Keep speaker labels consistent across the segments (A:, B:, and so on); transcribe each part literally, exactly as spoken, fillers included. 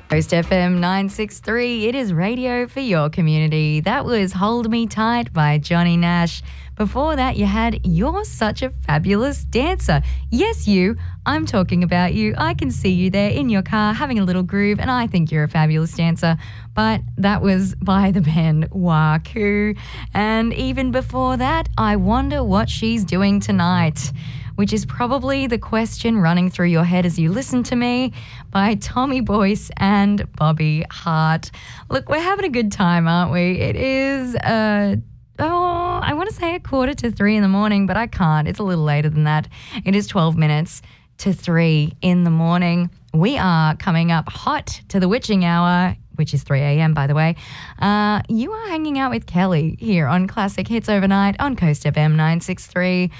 A: Coast F M nine sixty-three, it is radio for your community. That was Hold Me Tight by Johnny Nash. Before that, you had You're Such a Fabulous Dancer. Yes, you. I'm talking about you. I can see you there in your car having a little groove, and I think you're a fabulous dancer. But that was by the band Waku. And even before that, I Wonder What She's Doing Tonight, which is probably the question running through your head as you listen to me, by Tommy Boyce and Bobby Hart. Look, we're having a good time, aren't we? It is, uh, oh, I want to say a quarter to three in the morning, but I can't. It's a little later than that. It is twelve minutes to three in the morning. We are coming up hot to the witching hour, which is three a.m. by the way. Uh, you are hanging out with Kelly here on Classic Hits Overnight on Coast F M nine sixty-three.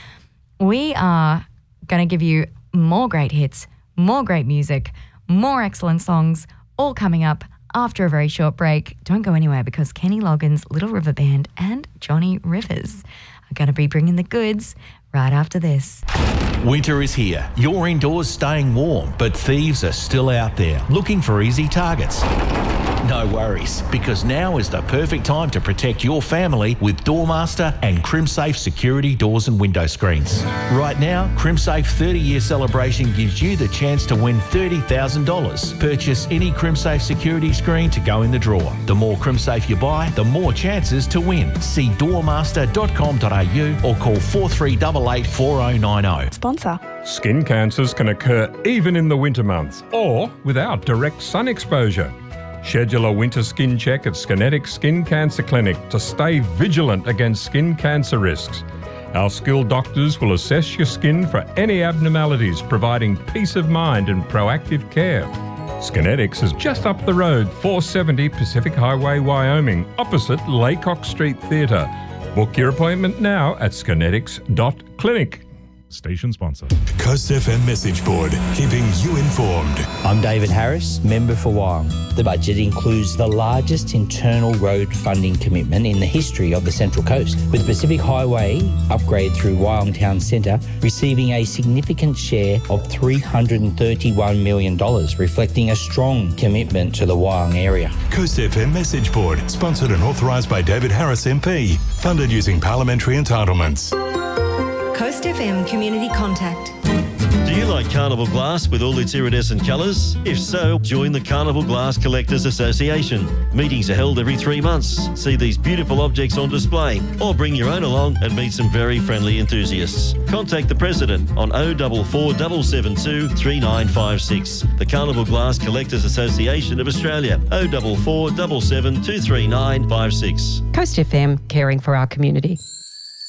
A: We are going to give you more great hits, more great music, more excellent songs, all coming up after a very short break. Don't go anywhere, because Kenny Loggins, Little River Band and Johnny Rivers are going to be bringing the goods right after this.
B: Winter is here. You're indoors staying warm, but thieves are still out there looking for easy targets. No worries, because now is the perfect time to protect your family with Doormaster and CrimSafe security doors and window screens. Right now, CrimSafe thirty-year celebration gives you the chance to win thirty thousand dollars. Purchase any CrimSafe security screen to go in the draw. The more CrimSafe you buy, the more chances to win. See doormaster dot com dot a u or call four three eight eight, four oh nine oh.
C: Sponsor.
D: Skin cancers can occur even in the winter months or without direct sun exposure. Schedule a winter skin check at Skinetics Skin Cancer Clinic to stay vigilant against skin cancer risks. Our skilled doctors will assess your skin for any abnormalities, providing peace of mind and proactive care. Skinetics is just up the road, four seventy Pacific Highway, Wyoming, opposite Laycock Street Theatre. Book your appointment now at skinetics dot clinic.
E: Station sponsor.
F: Coast F M message board, keeping you informed.
G: I'm David Harris, member for Wyong. The budget includes the largest internal road funding commitment in the history of the Central Coast, with Pacific Highway upgrade through Wyong Town Centre receiving a significant share of three hundred thirty-one million dollars, reflecting a strong commitment to the Wyong area.
F: Coast F M message board, sponsored and authorised by David Harris M P, funded using parliamentary entitlements.
H: Coast F M Community Contact.
I: Do you like Carnival Glass with all its iridescent colours? If so, join the Carnival Glass Collectors Association. Meetings are held every three months. See these beautiful objects on display, or bring your own along and meet some very friendly enthusiasts. Contact the President on oh four four, seven seven two, three nine five six. The Carnival Glass Collectors Association of Australia, oh four four, seven seven two, three nine five six.
J: Coast F M, caring for our community.